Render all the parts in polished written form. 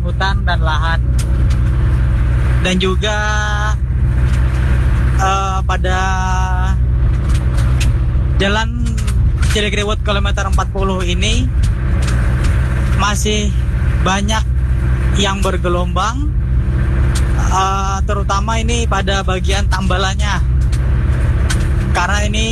hutan dan lahan. Dan juga pada jalan Cilikriwut kilometer 40 ini masih banyak yang bergelombang, terutama ini pada bagian tambalannya, karena ini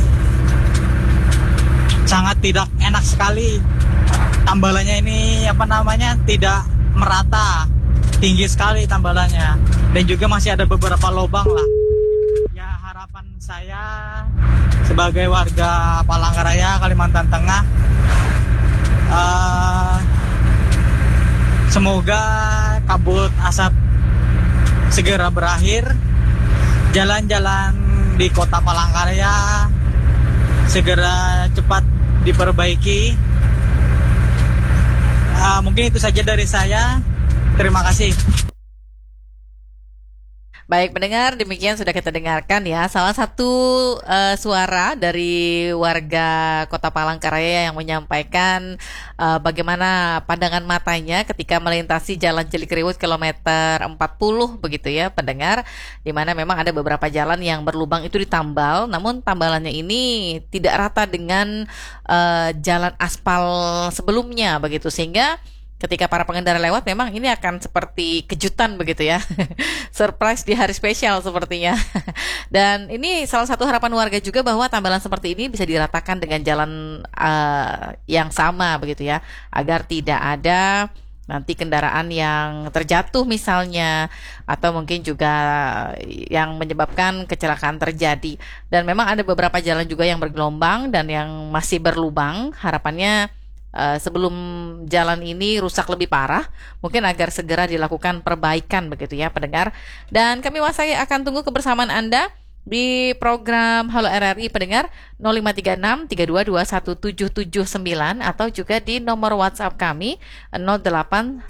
sangat tidak enak sekali. Tambalannya ini tidak merata, tinggi sekali tambalannya, dan juga masih ada beberapa lubang lah. Ya, harapan saya sebagai warga Palangkaraya, Kalimantan Tengah, semoga kabut asap segera berakhir, jalan-jalan di kota Palangkaraya segera cepat diperbaiki. Mungkin itu saja dari saya. Terima kasih. Baik pendengar, demikian sudah kita dengarkan ya salah satu suara dari warga Kota Palangkaraya yang menyampaikan bagaimana pandangan matanya ketika melintasi Jalan Cilikriwut kilometer 40 begitu ya pendengar, di mana memang ada beberapa jalan yang berlubang itu ditambal, namun tambalannya ini tidak rata dengan jalan aspal sebelumnya begitu, sehingga ketika para pengendara lewat memang ini akan seperti kejutan begitu ya. Surprise di hari spesial sepertinya. Dan ini salah satu harapan warga juga bahwa tambalan seperti ini bisa diratakan dengan jalan yang sama begitu ya, agar tidak ada nanti kendaraan yang terjatuh misalnya, atau mungkin juga yang menyebabkan kecelakaan terjadi. Dan memang ada beberapa jalan juga yang bergelombang dan yang masih berlubang. Harapannya sebelum jalan ini rusak lebih parah, mungkin agar segera dilakukan perbaikan begitu ya pendengar. Dan kami Wasai akan tunggu kebersamaan Anda di program Halo RRI pendengar 0536 3221 779, atau juga di nomor WhatsApp kami 0811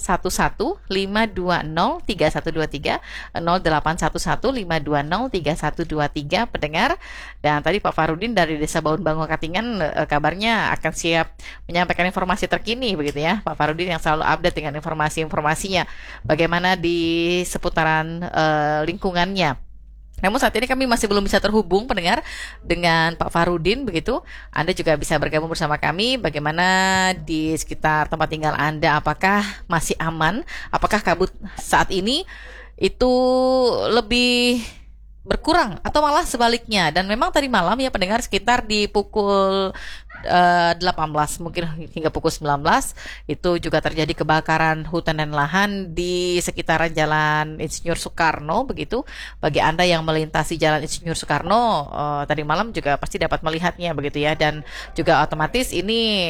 520 3123 0811 520 3123 pendengar. Dan tadi Pak Farudin dari Desa Baun Bango Katingan kabarnya akan siap menyampaikan informasi terkini begitu ya. Pak Farudin yang selalu update dengan informasi-informasinya bagaimana di seputaran lingkungannya. Namun saat ini kami masih belum bisa terhubung pendengar dengan Pak Farudin begitu. Anda juga bisa bergabung bersama kami bagaimana di sekitar tempat tinggal Anda, apakah masih aman, apakah kabut saat ini itu lebih berkurang atau malah sebaliknya. Dan memang tadi malam ya pendengar sekitar di pukul 18 mungkin hingga pukul 19 itu juga terjadi kebakaran hutan dan lahan di sekitaran Jalan Insinyur Soekarno begitu. Bagi Anda yang melintasi Jalan Insinyur Soekarno tadi malam juga pasti dapat melihatnya begitu ya, dan juga otomatis ini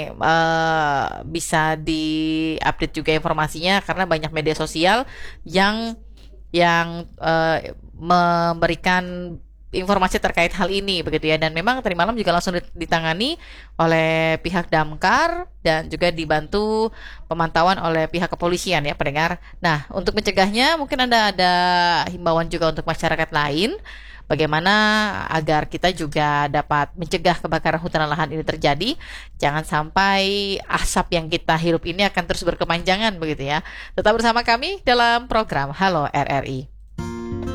bisa diupdate juga informasinya karena banyak media sosial yang memberikan informasi terkait hal ini begitu ya. Dan memang tadi malam juga langsung ditangani oleh pihak damkar dan juga dibantu pemantauan oleh pihak kepolisian ya pendengar. Nah, untuk mencegahnya mungkin Anda ada himbauan juga untuk masyarakat lain bagaimana agar kita juga dapat mencegah kebakaran hutan dan lahan ini terjadi. Jangan sampai asap yang kita hirup ini akan terus berkepanjangan begitu ya. Tetap bersama kami dalam program Halo RRI.